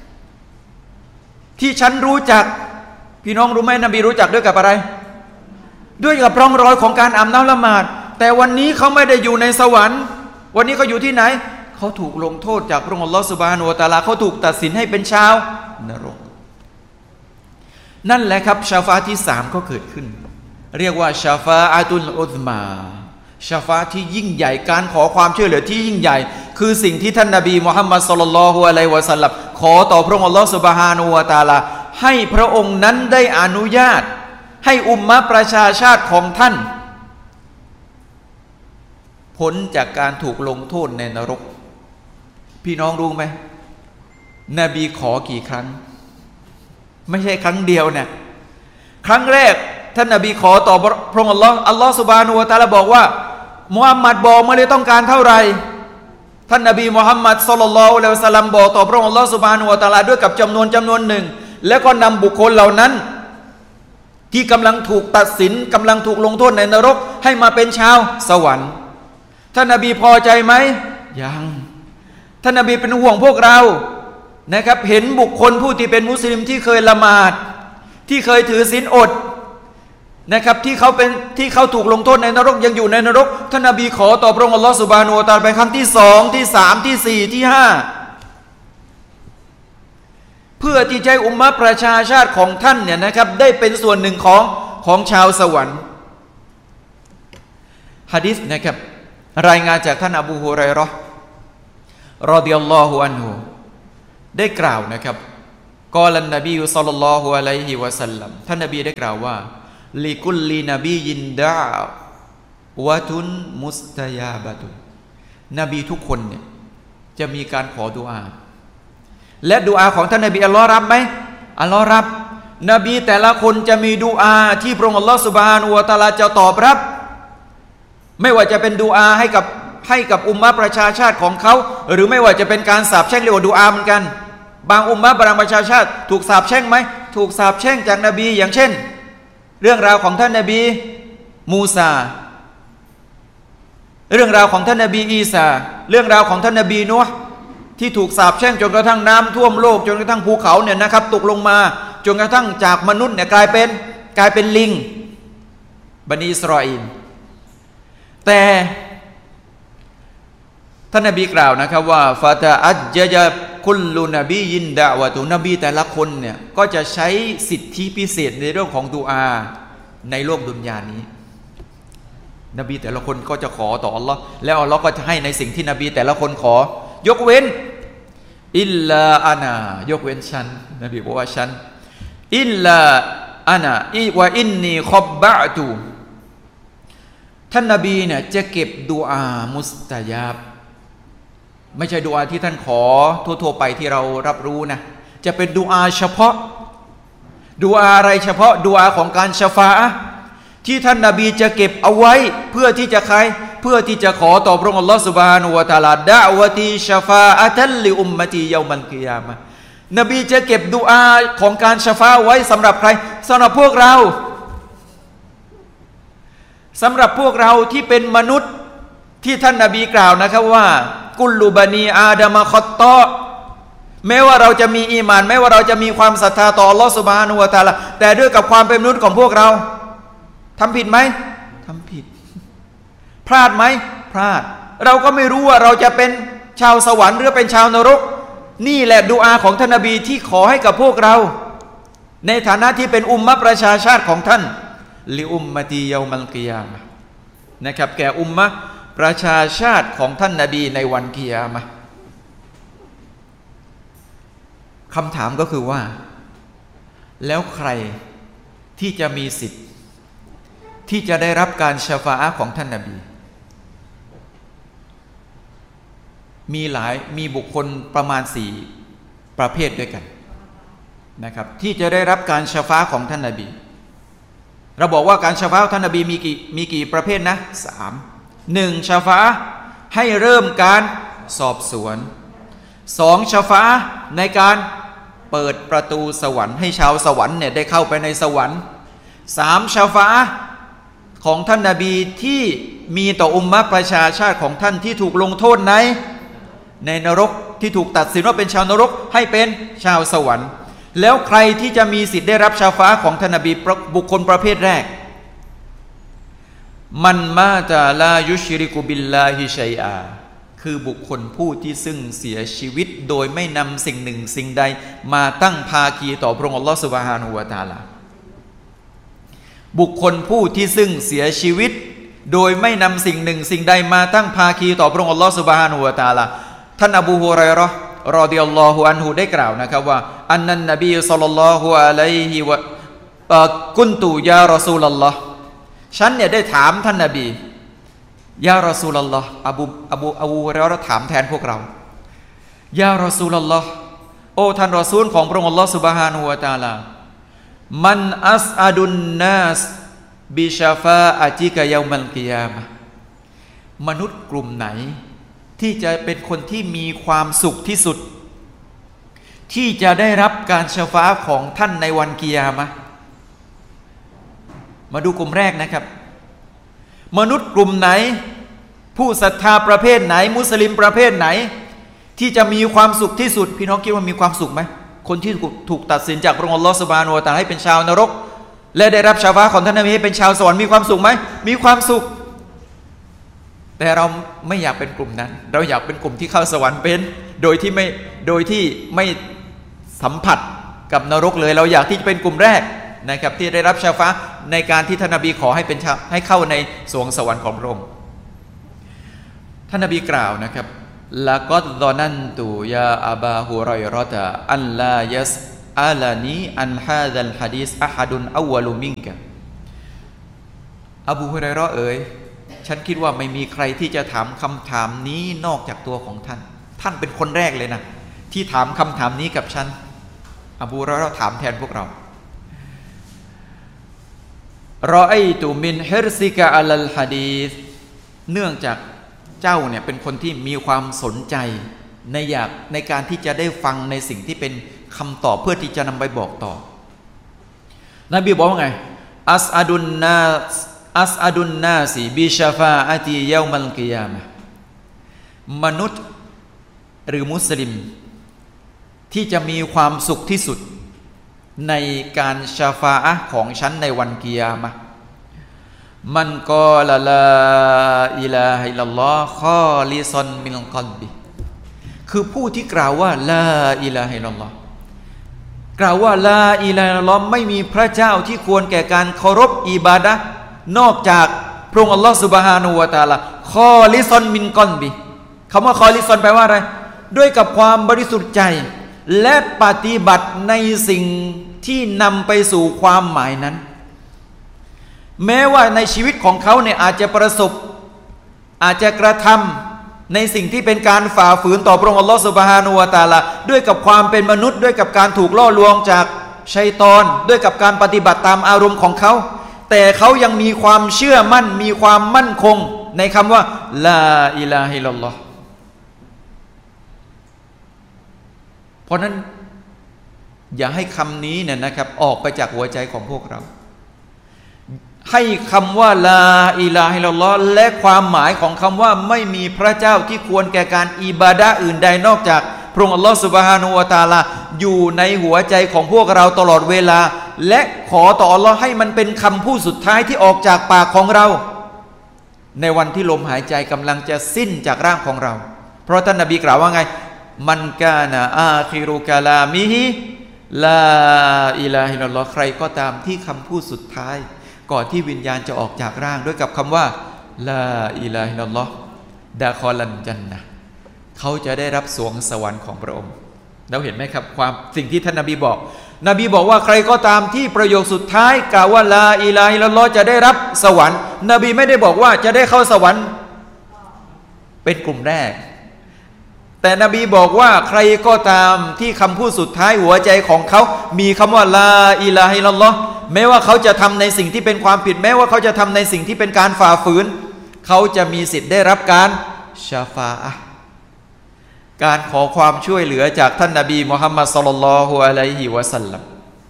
ที่ฉันรู้จักพี่น้องรู้ไหมนบีรู้จักด้วยกับอะไรด้วยกับร่องรอยของการอาบน้ำละหมาดแต่วันนี้เขาไม่ได้อยู่ในสวรรค์วันนี้เขาอยู่ที่ไหนเขาถูกลงโทษจากพระองค์อัลลอฮฺซุบฮานะฮูวะตะอาลาเขาถูกตัดสินให้เป็นชาวนรกนั่นแหละครับชาฟาที่3ก็เกิดขึ้นเรียกว่าชาฟาอะตุลอุซมาชาฟาที่ยิ่งใหญ่การขอความช่วยเหลือที่ยิ่งใหญ่คือสิ่งที่ท่านนบีมุฮัมมัดศ็อลลัลลอฮุอะลัยฮิวะซัลลัมขอต่อพระองค์อัลลอฮฺซุบฮานะฮูวะตะอาลาให้พระองค์นั้นได้อนุญาตให้อุมมะห์ประชาชาติของท่านพ้นจากการถูกลงโทษในนรกพี่น้องรู้ไหมนบีขอกี่ครั้งไม่ใช่ครั้งเดียวเนี่ยครั้งแรกท่านนบีขอต่อพระองค์อัลลอฮฺซุบฮานะฮูวะตะอาลาบอกว่ามุฮัมมัดบอกมาเลยต้องการเท่าไหร่ท่านนบีมุฮัมมัดศ็อลลัลลอฮุอะลัยฮิวะซัลลัมบอกต่อพระองค์อัลลอฮฺซุบฮานะฮูวะตะอาลาด้วยกับจำนวนหนึ่งแล้วก็นำบุคคลเหล่านั้นที่กำลังถูกตัดสินกำลังถูกลงโทษในนรกให้มาเป็นชาวสวรรค์ท่านนบีพอใจไหมยังท่านนบีเป็นห่วงพวกเรานะครับเห็นบุคคลผู้ที่เป็นมุสลิมที่เคยละหมาดที่เคยถือศีลอดนะครับที่เขาถูกลงโทษในนรกยังอยู่ในนรกท่านนบีขอต่อพระองค์อัลลอฮฺซุบฮานะฮูวะตะอาลาไปครั้งที่2ที่3ที่4ที่5เพื่อที่จะให้อุมมะห์ประชาชาติของท่านเนี่ยนะครับได้เป็นส่วนหนึ่งของชาวสวรรค์หะดีษนะครับรายงานจากท่านอบูฮุรอยเราะห์รอฎิยัลลอฮุอันฮุได้กล่าวนะครับกอลันนบีศ็อลลัลลอฮุอะลัยฮิวะซัลลัมท่านนบีได้กล่าวว่าลิกุลลินบียินดาวะตุนมุสตะยาบะตุนนบีทุกคนเนี่ยจะมีการขอดุอาและดุอาของท่านนบีอัลลอฮ์รับไหมอัลลอฮ์รับนบีแต่ละคนจะมีดุอาที่พระองค์อัลลอฮ์ซุบฮานะฮูวะตะอาลาจะตอบรับไม่ว่าจะเป็นดุอาให้กับให้กับอุมมะประชาชาติของเขาหรือไม่ว่าจะเป็นการสาปแช่งเรียกว่าดุอาเหมือนกันบางอุมมะบางประชาชาติถูกสาปแช่งไหมถูกสาปแช่งจากนบีอย่างเช่นเรื่องราวของท่านนบีมูซาเรื่องราวของท่านนบีอีสาเรื่องราวของท่านนบีนูฮ์ที่ถูกสาปแช่งจนกระทั่งน้ำท่วมโลกจนกระทั่งภูเขาเนี่ยนะครับตกลงมาจนกระทั่งจากมนุษย์เนี่ยกลายเป็นลิงบันิอิสราเอลแต่ท่านนบีกล่าวนะครับว่าฟาตาอัจญะคุลลุนบียินดะวะตุนบีแต่ละคนเนี่ยก็จะใช้สิทธิพิเศษในเรื่องของดุอาในโลกดุนยานี้นบีแต่ละคนก็จะขอต่ออัลลอฮ์แล้วอัลลอฮ์ก็จะให้ในสิ่งที่นบีแต่ละคนขอยกเว้นอิลลาอานะยกเว้นฉันนบีบอกว่าฉันอิลลาอานะวะอินนีคอบบะตุท่านนบีเนี่ยจะเก็บดุอามุสตะญาบไม่ใช่ดุอาที่ท่านขอทั่วๆไปที่เรารับรู้นะจะเป็นดุอาเฉพาะดุอาอะไรเฉพาะดุอาของการชะฟาอะห์ที่ท่านนบีจะเก็บเอาไว้เพื่อที่จะเพื่อที่จะขอต่อพระองค์อัลลอฮฺซุบฮานะฮูวะตะอาลาดะอ์วะตีชะฟาอะตัลลิอุมมะตียอมัลกิยามะห์นบีจะเก็บดุอาของการชะฟาไว้สำหรับใครสำหรับพวกเราสำหรับพวกเราที่เป็นมนุษย์ที่ท่านนบีกล่าวนะครับว่ากุลลุบานีอาดามะคอตตอแม้ว่าเราจะมีอีหม่านแม้ว่าเราจะมีความศรัทธาต่ออัลลอฮฺซุบฮานะฮูวะตะอาลาแต่ด้วยกับความเป็นมนุษย์ของพวกเราทำผิดไหมทำผิดพลาดไหมพลาดเราก็ไม่รู้ว่าเราจะเป็นชาวสวรรค์หรือเป็นชาวนรกนี่แหละดุอาของท่านนบีที่ขอให้กับพวกเราในฐานะที่เป็นอุมมะประชาชาติของท่านลิอุมมะตียอมัลกิยามะห์นะครับแก่อุมมะประชาชาติของท่านนบีในวันกิยามะห์คำถามก็คือว่าแล้วใครที่จะมีสิทธิ์ที่จะได้รับการชะฟาอะห์ของท่านนบีมีบุคคลประมาณ4ประเภทด้วยกันนะครับที่จะได้รับการชะฟาอะห์ของท่านนบีเราบอกว่าการชะฟาอะห์ของท่านนบีมีกี่ประเภทนะ1ชะฟาอะห์ให้เริ่มการสอบสวน2ชะฟาอะห์ในการเปิดประตูสวรรค์ให้ชาวสวรรค์เนี่ยได้เข้าไปในสวรรค์3ชะฟาอะห์ของท่านนบีที่มีต่ออุมมะประชาชาติของท่านที่ถูกลงโทษในนรกที่ถูกตัดสินว่าเป็นชาวนรกให้เป็นชาวสวรรค์แล้วใครที่จะมีสิทธิ์ได้รับชะฟาอะห์ของท่านนบีบุคคลประเภทแรกมันมาตาลายุชริกุบิลลาฮิชัยอาคือบุคคลผู้ที่ซึ่งเสียชีวิตโดยไม่นำสิ่งหนึ่งสิ่งใดมาตั้งภาคีต่อพระองค์อัลลอฮฺซุบฮานะฮูวะตะอาลาบุคคลผู้ที่ซึ่งเสียชีวิตโดยไม่นำสิ่งหนึ่งสิ่งใดมาตั้งภาคีต่อพระองค์อัลลอฮฺซุบฮานะฮูวะตะอาลาท่านอบูฮุรอยเราะห์รอฎิยัลลอฮุอันฮุได้กล่าวนะครับว่าอันนันนบีศ็อลลัลลอฮุอะลัยฮิวะกุนตุยารอซูลัลลอฮ์ฉันเนี่ยได้ถามท่านนบียารอซูลัลลอฮ์อบูฮุรอยเราะห์ถามแทนพวกเรายารอซูลัลลอฮ์โอ้ท่านรอซูลของพระองค์อัลลอฮ์ซุบฮานะฮูวะตะอาลามันอัสอาดุนนัสบิชาฟาอะติกะยอมัลกิยามะห์มนุษย์กลุ่มไหนที่จะเป็นคนที่มีความสุขที่สุดที่จะได้รับการชะฟาอะห์ของท่านในวันกิยามะห์มาดูกลุ่มแรกนะครับมนุษย์กลุ่มไหนผู้ศรัทธาประเภทไหนมุสลิมประเภทไหนที่จะมีความสุขที่สุดพี่น้องคิดว่ามีความสุขไหมคนที่ถูกตัดสินจากพระองค์อัลลอฮฺซุบฮานะฮูวะตะอาลาให้เป็นชาวนรกและได้รับชะฟาอะห์ของท่านนบีให้เป็นชาวสวรรค์มีความสุขไหมมีความสุขแต่เราไม่อยากเป็นกลุ่มนั้นเราอยากเป็นกลุ่มที่เข้าสวรรค์เป็นโดยที่ไม่สัมผัสกับนรกเลยเราอยากที่จะเป็นกลุ่มแรกนะครับที่ได้รับชะฟาอะห์ในการที่ท่านนบีขอให้เข้าในสวงสวรรค์ของพระองค์ท่านนบีกล่าวนะครับละกัดฎอนันตุยาอะบาฮุรอยเราะตะอัลลายัสอาลานีอันฮาซัลหะดีษอะฮัดุนอวัลุมินกะอบูฮุรอยเราะห์เอ๋ยฉันคิดว่าไม่มีใครที่จะถามคำถามนี้นอกจากตัวของท่านเป็นคนแรกเลยนะที่ถามคำถามนี้กับฉันอบูฮุรอยเราะห์ถามแทนพวกเรารอไอตุมินฮิรซิกะอัลลหะดีษเนื่องจากเจ้าเนี่ยเป็นคนที่มีความสนใจในการที่จะได้ฟังในสิ่งที่เป็นคำตอบเพื่อที่จะนำไปบอกต่อนบีบอกว่าไงอัสอาดุนนาสีบิชาฟาอาตีเยามัลกิยามะมนุษย์หรือมุสลิมที่จะมีความสุขที่สุดในการชาฟาอะห์ของฉันในวันกิยามะห์มันกอลาลาอิลาฮะอิลลัลลอฮ์คอลิซอนมินกัลบิคือผู้ที่กล่าวว่าลาอิลาฮะอิลลัลลอฮ์กล่าวว่าลาอิลาฮะอิลลัลลอฮ์ไม่มีพระเจ้าที่ควรแก่การเคารพอิบาดะห์นอกจากพระองค์อัลลอฮ์ซุบฮานะฮูวะตะอาลาคอลิซอนมินกัลบิคำว่าคอลิซอนแปลว่าอะไรด้วยกับความบริสุทธิ์ใจและปฏิบัติในสิ่งที่นำไปสู่ความหมายนั้นแม้ว่าในชีวิตของเขาเนี่ยอาจจะประสบอาจจะกระทำในสิ่งที่เป็นการฝ่าฝืนต่อพระองค์อัลลอฮฺซุบฮานะฮูวะตะอาลาด้วยกับความเป็นมนุษย์ด้วยกับการถูกล่อลวงจากชัยฏอนด้วยกับการปฏิบัติตามอารมณ์ของเขาแต่เขายังมีความเชื่อมั่นมีความมั่นคงในคำว่าลาอิลาฮะอิลลัลลอฮ์เพราะนั้นอย่าให้คำนี้เนี่ยนะครับออกไปจากหัวใจของพวกเราให้คำว่าลาอิลาฮะอิลลัลลอฮ์และความหมายของคำว่าไม่มีพระเจ้าที่ควรแก่การอิบาดะห์อื่นใดนอกจากพระองค์อัลลอฮ์ซุบฮานะฮูวะตะอาลาอยู่ในหัวใจของพวกเราตลอดเวลาและขอต่ออัลลอฮ์ให้มันเป็นคำพูดสุดท้ายที่ออกจากปากของเราในวันที่ลมหายใจกำลังจะสิ้นจากร่างของเราเพราะท่านนบีกล่าวว่าไงมันกานะอาคิรุกะลามิฮิลาอิลาฮะอิลลัลลอฮ์ใครก็ตามที่คำพูดสุดท้ายก่อนที่วิญญาณจะออกจากร่างด้วยกับคำว่าลาอิลาฮะอิลลัลลอฮ์ดะคอลันญันนะห์เขาจะได้รับสวงสวรรค์ของพระองค์เราเห็นไหมครับความสิ่งที่ท่านนบีบอกนบีบอกว่าใครก็ตามที่ประโยคสุดท้ายกล่าวว่าลาอิลาฮะอิลลัลลอฮ์จะได้รับสวรรค์นบีไม่ได้บอกว่าจะได้เข้าสวรรค์เป็นกลุ่มแรกแต่นบีบอกว่าใครก็ตามที่คำพูดสุดท้ายหัวใจของเขามีคำว่าลาอิลาฮะอิลลัลลอฮ์แม้ว่าเขาจะทำในสิ่งที่เป็นความผิดแม้ว่าเขาจะทำในสิ่งที่เป็นการฝ่าฝืนเขาจะมีสิทธิ์ได้รับการชาฟาอะห์การขอความช่วยเหลือจากท่านนบีมุฮัมมัดศ็อลลัลลอฮุอะลัยฮิวะซัลลัม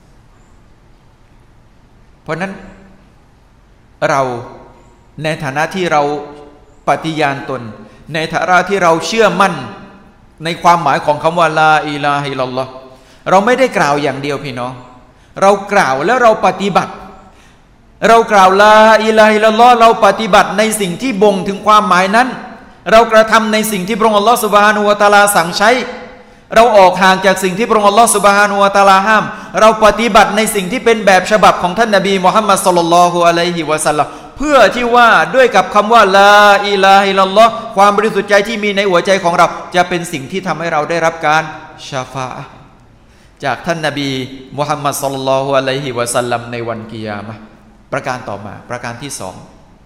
เพราะนั้นเราในฐานะที่เราปฏิญาณตนในฐานะที่เราเชื่อมั่นในความหมายของคำว่าลาอิลาฮะอิลลัลลอฮ์เราไม่ได้กล่าวอย่างเดียวพี่น้องเรากล่าวแล้วเราปฏิบัติเรากล่าวลาอิลาฮะอิลลัลลอฮ์เราปฏิบัติในสิ่งที่บ่งถึงความหมายนั้นเรากระทำในสิ่งที่พระองค์อัลลอฮ์ซุบฮานะฮูวะตะอาลาสั่งใช้เราออกห่างจากสิ่งที่พระองค์อัลลอฮ์ซุบฮานะฮูวะตะอาลาห้ามเราปฏิบัติในสิ่งที่เป็นแบบฉบับของท่านนบีมุฮัมมัดศ็อลลัลลอฮุอะลัยฮิวะซัลลัมเพื่อที่ว่าด้วยกับคำว่าลาอิลาฮะอิลลัลลอฮ์ความบริสุทธิ์ใจที่มีในหัวใจของเราจะเป็นสิ่งที่ทำให้เราได้รับการชาฟาอะห์จากท่านนบีมุฮัมมัดศ็อลลัลลอฮุอะลัยฮิวะซัลลัมในวันกิยามะห์ประการต่อมาประการที่สอง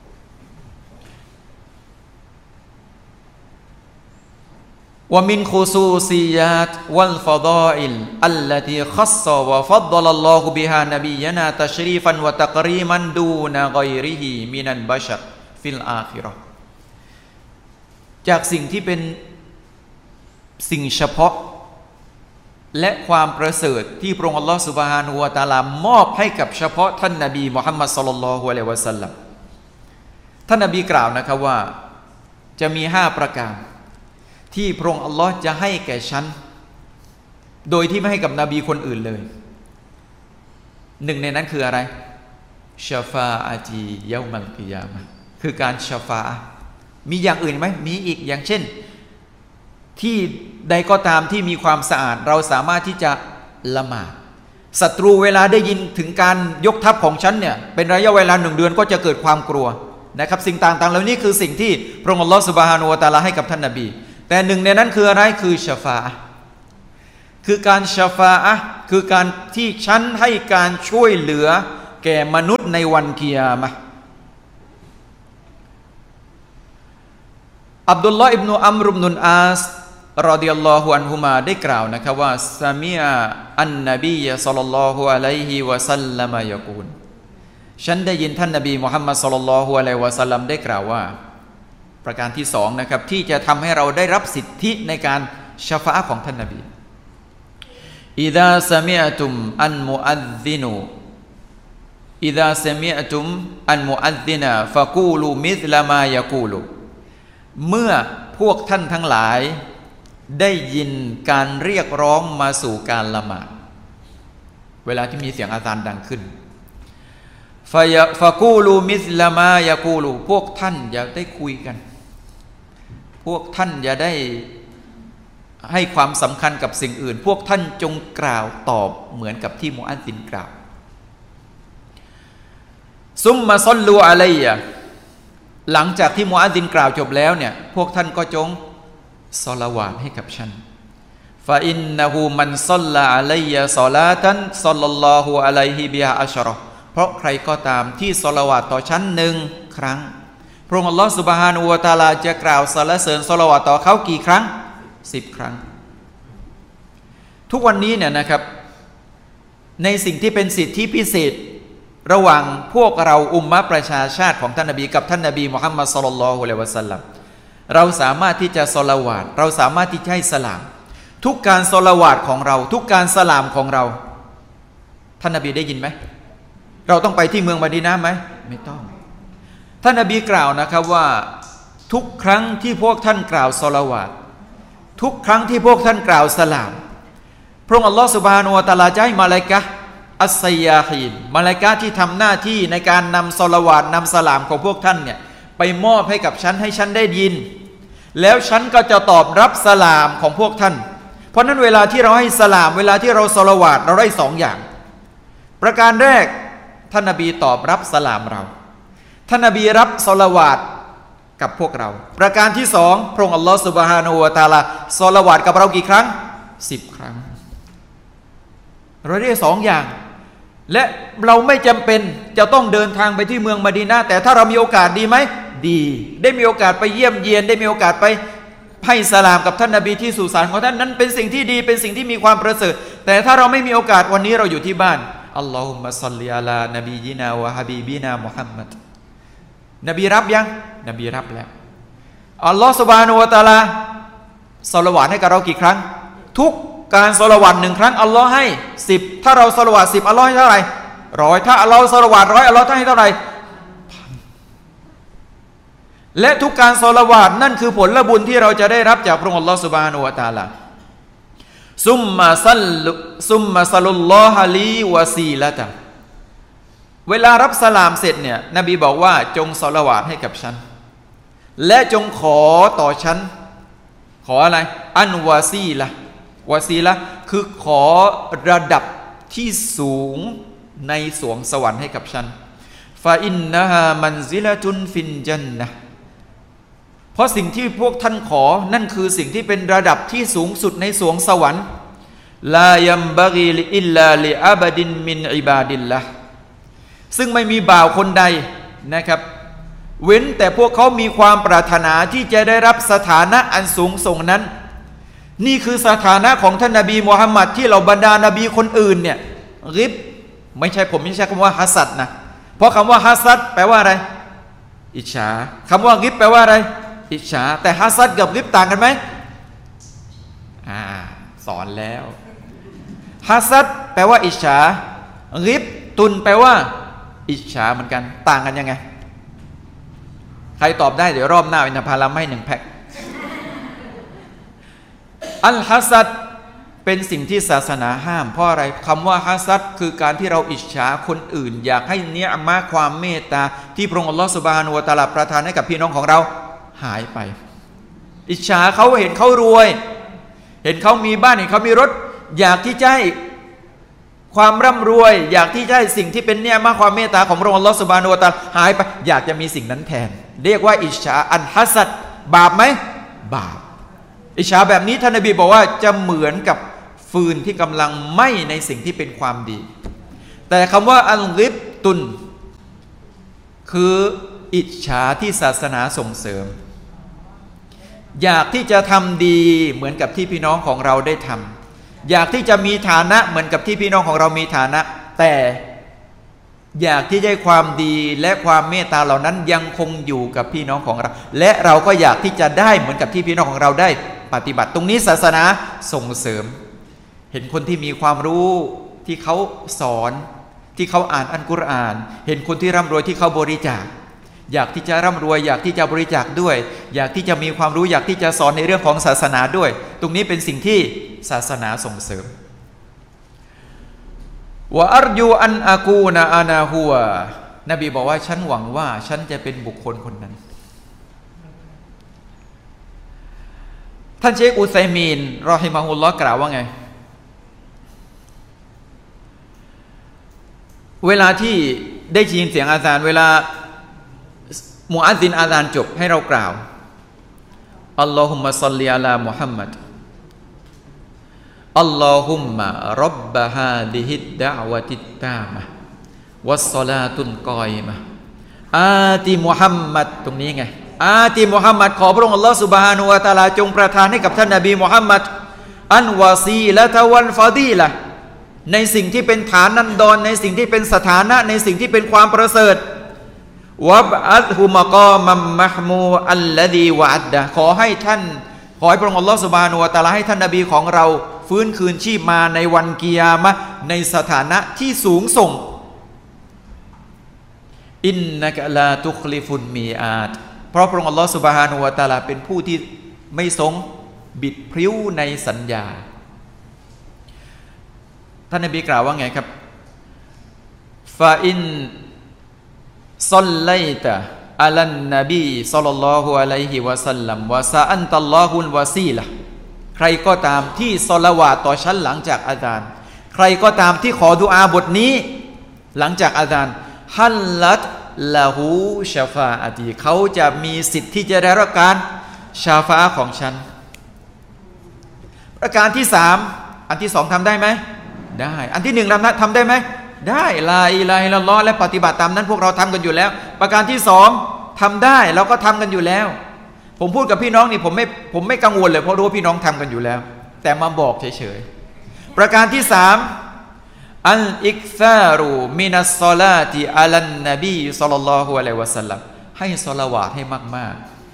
วะมินคุซูซิยาตวัลฟะฎออิลอัลลตีคัศศะวะฟัฎฎลัลลอฮุบิฮานะบียะนาตัชรีฟันวะตักรีมันดูนะฆอยริฮิมินัลบัชรฟิลอาคิเราะห์จากสิ่งที่เป็นสิ่งเฉพาะและความประเสริฐที่พระองค์อัลลอฮฺซุบฮานะฮูวะตะอาลามอบให้กับเฉพาะท่านนบีมุฮัมมัดศ็อลลัลลอฮุอะลัยฮิวะซัลลัมท่านนบีกล่าวนะครับว่าจะมี5ประการที่พระองค์อัลลอฮ์จะให้แก่ฉันโดยที่ไม่ให้กับนบีคนอื่นเลยหนึ่งในนั้นคืออะไรชาฟาอาจีเยามัลกิยามะห์คือการชาฟามีอย่างอื่นไหมมีอีกอย่างเช่นที่ใดก็ตามที่มีความสะอาดเราสามารถที่จะละหมาดศัตรูเวลาได้ยินถึงการยกทัพของฉันเนี่ยเป็นระยะเวลา1 เดือนก็จะเกิดความกลัวนะครับสิ่งต่างๆเหล่านี้คือสิ่งที่พระองค์อัลลอฮฺซุบฮานะฮูวะตะอาลาให้กับท่านนบีแต่หนึ่งในนั้นคืออะไรคือชาฟาอะห์คือการชาฟาอะห์คือการที่ฉันให้การช่วยเหลือแก่มนุษย์ในวันกิยามะห์อับดุลลอฮ์อิบนุอัมรุบนุลอาสรอฎิยัลลอฮุอันฮุมาได้กล่าวนะครับว่าซะมิอะอันนบีศ็อลลัลลอฮุอะลัยฮิวะซัลลัมยะกูลฉันได้ยินท่านนบีมุฮัมมัดศ็อลลัลลอฮุอะลัยฮิวะซัลลัมได้กล่าวว่าปประการที่สองนะครับที่จะทำให้เราได้รับสิทธิในการชฟาอะห์ของท่านนบีอิดาซะมิอะตุมอันมุอัซซินูอิดาซะมิอะตุมอันมุอัซซินะฟะกูลูมิษละมายะกูลูเมื่อพวกท่านทั้งหลายได้ยินการเรียกร้องมาสู่การละหมาดเวลาที่มีเสียงอาซานดังขึ้นฟะกูลูมิษละมายะกูลูพวกท่านอย่าได้คุยกันพวกท่านอย่าได้ให้ความสำคัญกับสิ่งอื่นพวกท่านจงกล่าวตอบเหมือนกับที่มุอัซซินกล่าวซุมมาซอลลูอะลัยยะหลังจากที่มุอัซซินกล่าวจบแล้วเนี่ยพวกท่านก็จงศอลาวาตให้กับฉันฟาอินนะฮูมันศ็อลลาอะลัยยะศอลาตันศ็อลลัลลอฮุอะลัยฮิบิฮาอัชเราะห์เพราะใครก็ตามที่ศอลาวาตต่อฉัน1 ครั้งพระองค์อัลเลาะห์ซุบฮานะฮูวะตะอาลาจะกล่าวสรรเสริญศอลาวาตต่อเขากี่ครั้ง10 ครั้งทุกวันนี้เนี่ยนะครับในสิ่งที่เป็นสิทธิพิเศษระหว่างพวกเราอุมมะประชาชาติของท่านนบีกับท่านนบีมุฮัมมัดศ็อลลัลลอฮุอะลัยฮิวะซัลลัมเราสามารถที่จะศอลาวาตเราสามารถที่จะให้สลามทุกการศอลาวาตของเราทุกการสลามของเราท่านนบีได้ยินไหมเราต้องไปที่เมืองมะดีนะห์ไหมไม่ต้องท่านนบีกล่าวนะครับว่าทุกครั้งที่พวกท่านกล่าวศอลาวาตทุกครั้งที่พวกท่านกล่าวสลามพระองค์อัลลอฮฺซุบฮานะฮูวะตะอาลาจะให้มะลาอิกะฮ์อัสซัยยาฮีนมะลาอิกะฮ์ที่ทำหน้าที่ในการนำศอลาวาตนำสลามของพวกท่านเนี่ยไปมอบให้กับฉันให้ฉันได้ยินแล้วฉันก็จะตอบรับสลามของพวกท่านเพราะนั้นเวลาที่เราให้สลามเวลาที่เราศอลาวาตเราได้2 อย่างประการแรกท่านนบีตอบรับสลามเราท่านนบีรับศอลาวาตกับพวกเราประการที่2พระองค์อัลลอฮฺซุบฮานะฮูวะตะอาลาศอลาวาตกับเรากี่ครั้ง10 ครั้งเราได้2 อย่างและเราไม่จำเป็นจะต้องเดินทางไปที่เมืองมะดีนะห์แต่ถ้าเรามีโอกาสดีไหมดีได้มีโอกาสไปเยี่ยมเยียนได้มีโอกาสไปให้สลามกับท่านนบีที่สุสานของท่านนั้นเป็นสิ่งที่ดีเป็นสิ่งที่มีความประเสริฐแต่ถ้าเราไม่มีโอกาสวันนี้เราอยู่ที่บ้านอัลลอฮุมะศ็อลลิอะลานบียินาวะฮะบีบินามุฮัมมัดนบีรับยังนบีรับแล้วอัลลอฮฺซุบฮานะฮูวะตะอาลาศอลาวาตให้กับเรากี่ครั้งทุกการศอลาวาต1 ครั้งอัลลอฮ์ให้10ถ้าเราศอลาวาต10อัลลอฮ์ให้เท่าไหร่100ถ้าเราศอลาวาต100อัลลอฮ์ให้เท่าไหร่และทุกการศอลาวาตนั่นคือผลบุญที่เราจะได้รับจากพระองค์อัลลอฮฺซุบฮานะฮูวะตะอาลาซุมมาซัลลุลลอฮะลีวะซีละตะเวลารับสลามเสร็จเนี่ยนบีบอกว่าจงศอลาวาตให้กับฉันและจงขอต่อฉันขออะไรอันวาซีละคือขอระดับที่สูงในสวงสวรรค์ให้กับฉันฟาอินนะฮามันซิละตุนฟินญันนะห์เพราะสิ่งที่พวกท่านขอนั่นคือสิ่งที่เป็นระดับที่สูงสุดในสวงสวรรค์ลายัมบะกีอิลลาลิอับดินมินอิบาดิลละซึ่งไม่มีบ่าวคนใดนะครับเว้นแต่พวกเขามีความปรารถนาที่จะได้รับสถานะอันสูงส่งนั้นนี่คือสถานะของท่านนบีมุฮัมมัดที่เราบรรดานบีคนอื่นเนี่ยริบไม่ใช่ผมไม่ใช่คำว่าฮัสซัดนะเพราะคำว่าฮัสซัดแปลว่าอะไรอิจฉาคำว่าริบแปลว่าอะไรอิจฉาแต่ฮัสซัดกับริบต่างกันไหมสอนแล้วฮัสซัดแปลว่าอิจฉาริบตุนแปลว่าอิจฉาเหมือนกันต่างกันยังไงใครตอบได้เดี๋ยวรอบหน้าอินทผลัมให้1 แพ็คอัลฮัสซัดเป็นสิ่งที่ศาสนาห้ามเพราะอะไรคำว่าฮัสซัดคือการที่เราอิจฉาคนอื่นอยากให้เนียมะความเมตตาที่พระองค์อัลลอฮฺซุบฮานะฮูวะตะอาลาประทานให้กับพี่น้องของเราหายไปอิจฉาเขาเห็นเขารวยเห็นเขามีบ้านเห็นเขามีรถอยากที่จะให้ความร่ำรวยอยากที่จะให้สิ่งที่เป็นเนียมะความเมตตาของพระองค์อัลลอฮฺซุบฮานะฮูวะตะอาลาหายไปอยากจะมีสิ่งนั้นแทนเรียกว่าอิจฉาอัลฮัสซัดบาปไหมบาปอิจฉาแบบนี้ท่านนบีบอกว่าจะเหมือนกับฟืนที่กำลังไหม้ในสิ่งที่เป็นความดีแต่คำว่าอัลริบตุนคืออิจฉาที่ศาสนาส่งเสริมอยากที่จะทำดีเหมือนกับที่พี่น้องของเราได้ทำอยากที่จะมีฐานะเหมือนกับที่พี่น้องของเรามีฐานะแต่อยากที่จะให้ความดีและความเมตตาเหล่านั้นยังคงอยู่กับพี่น้องของเราและเราก็อยากที่จะได้เหมือนกับที่พี่น้องของเราได้ปฏิบัติตรงนี้ศาสนาส่งเสริมเห็นคนที่มีความรู้ที่เขาสอนที่เขาอ่านอัลกุรอานเห็นคนที่ร่ำรวยที่เขาบริจาคอยากที่จะร่ำรวยอยากที่จะบริจาคด้วยอยากที่จะมีความรู้อยากที่จะสอนในเรื่องของศาสนาด้วยตรงนี้เป็นสิ่งที่ศาสนาส่งเสริมวะอัรยูอันอากูนะอานาฮัวนบีบอกว่าฉันหวังว่าฉันจะเป็นบุคคลคนนั้นท่านเชคอุซัยมีนรอฮิมะฮุลลอฮ์กล่าวว่าไงเวลาที่ได้ยินเสียงอาซานเวลามุอัซซินอาซานจบให้เรากล่าวอัลลอฮุมมะศ็อลลิอะลามุฮัมมัดอัลลอฮุมมะร็อบบะฮาดิฮิดดะอวะติตตามะวัสศอลาตุลกอยมะอาติมุฮัมมัดตรงนี้ไงอาติมุฮัมมัดขอพระองค์อัลลอฮฺซุบฮานะฮูวะตะอาลาจงประทานให้กับท่านนบีมุฮัมมัดอันวาซีละตะวัลฟาดีละในสิ่งที่เป็นฐานันดรในสิ่งที่เป็นสถานะในสิ่งที่เป็นความประเสริฐวับอัตฮุมะกอมัมมะห์มูอัลลดีวะอัดดะขอให้พระองค์อัลลอฮฺซุบฮานะฮูวะตะอาลาให้ท่านนบีของเราฟื้นคืนชีพมาในวันกิยามะห์ในสถานะที่สูงส่งอินนะกะลาตุคลิฟุนมีอาตเพราะพระองค์อัลลอฮฺซุบฮานะฮูวะตะอาลาเป็นผู้ที่ไม่ทรงบิดพริ้วในสัญญาท่านนบีกล่าวว่าไงครับฟาอินศ็อลลัยตะอะลันนบีศ็อลลัลลอฮุอะลัยฮิวะซัลลัมวะซะอันตัลลอฮุลวะซีละห์ใครก็ตามที่ศอลาวาตต่อฉันหลังจากอาซานใครก็ตามที่ขอดุอาบทนี้หลังจากอาซานฮัลลัตละหูชาฟาอะตีเขาจะมีสิทธิ์ที่จะได้รับการชาฟาของฉันประการที่3อันที่2ทำได้ไหมได้อันที่1ทำได้ไหมได้ลาอิลาฮะอิลลัลลอฮ์และปฏิบัติตามนั้นพวกเราทำกันอยู่แล้วประการที่2ทำได้เราก็ทำกันอยู่แล้วผมพูดกับพี่น้องนี่ผมไม่กังวลเลยเพราะรู้ว่าพี่น้องทำกันอยู่แล้วแต่มาบอกเฉยๆประการที่3อัลอิกซารูมินัสศอลาติอะลันนบีศ็อลลัลลอฮุอะลัยฮิวะซัลลัมให้ศอลาวาตให้มาก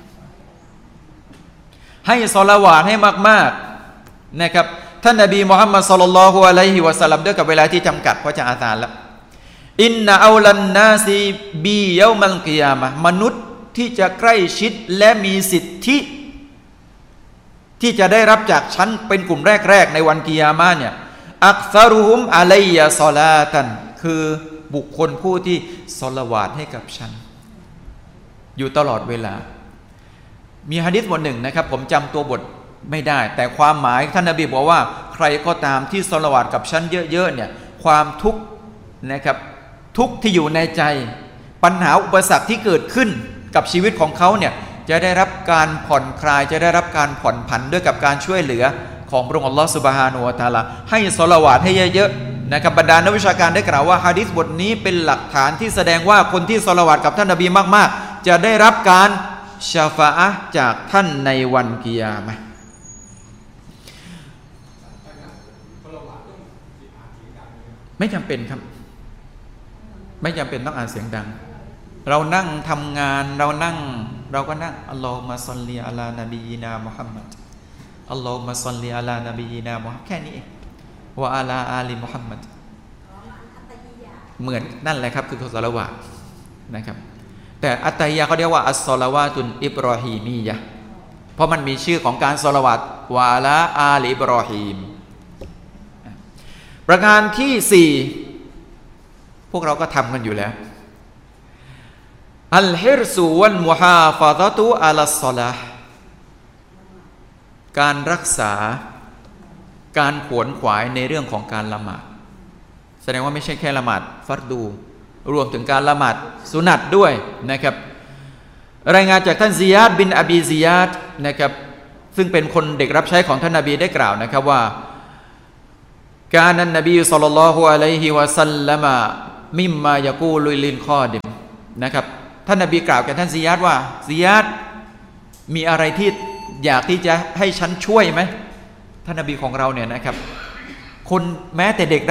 ๆให้ศอลาวาตให้มากๆนะครับท่านนบีมุฮัมมัดศ็อลลัลลอฮุอะลัยฮิวะซัลลัมด้วยกับเวลาที่จำกัดเพราะจะอาซานแล้วอินนะเอาลันนาซีบีเยามัลกิยามะห์มนุษย์ที่จะใกล้ชิดและมีสิทธิที่จะได้รับจากฉันเป็นกลุ่มแรกๆในวันกิยามะห์เนี่ยอักซารุฮุมอะลัยยะศอลาตันคือบุคคลผู้ที่ศอลาวาตให้กับฉันอยู่ตลอดเวลามีหะดีษบทหนึ่งนะครับผมจำตัวบทไม่ได้แต่ความหมายท่านนบีบอกว่าใครก็ตามที่ศอลาวาตกับฉันเยอะๆเนี่ยความทุกข์นะครับทุกข์ที่อยู่ในใจปัญหาอุปสรรคที่เกิดขึ้นกับชีวิตของเขาเนี่ยจะได้รับการผ่อนคลายจะได้รับการผ่อนผันด้วยกับการช่วยเหลือของพระองค์อัลลอฮฺซุบฮานะฮูวะตะอาลาให้ศอลาวาตให้เยอะๆนะครับบรรดานักวิชาการได้กล่าวว่าหะดีษบทนี้เป็นหลักฐานที่แสดงว่าคนที่ศอลาวาตกับท่านนบีมากๆจะได้รับการชาฟาอะห์จากท่านในวันกิยามะห์ไม่จำเป็นครับไม่จำเป็นต้องอ่านเสียงดังเรานั่งทำงานเราก็นั่งอัลลอฮุมะศ็อลลิอะลานบียีนามุฮัมมัดอัลลอฮุมะศ็อลลิอะลานบียีนามุฮัมมัดแค่นี้เองวะอะลาอาลีมุฮัมมัดเหมือนนั่นแหละครับคือศอลาวาตนะครับแต่อัตตัฮิยะเขาเรียกว่าอัสศอลาวาตุนอิบรอฮีมียะห์เพราะมันมีชื่อของการศอลาวาตวะอะลาอาลีอิบรอฮีมประการที่4พวกเราก็ทำกันอยู่แล้วอัลฮิรซุวัลมุฮาฟะซะตุอะลัสศอลาห์การรักษาการขวนขวายในเรื่องของการละหมาดแสดงว่าไม่ใช่แค่ละหมาดฟัรดูรวมถึงการละหมาดสุนัตด้วยนะครับรายงานจากท่านซิยาดบินอบีซิยาดนะครับซึ่งเป็นคนเด็กรับใช้ของท่านนบีได้กล่าวนะครับว่ากานันนบีศ็อลลัลลอฮุอะลัยฮิวะซัลลัมมิมมายะกูลุลินคอดิมนะครับท่านนบีกล่าวแก่ท่านซิยาดว่าซิยาดมีอะไรที่อยากที่จะให้ฉันช่วยไหมท่านนบีของเราเนี่ยนะครับคนแม้แต่เด็ก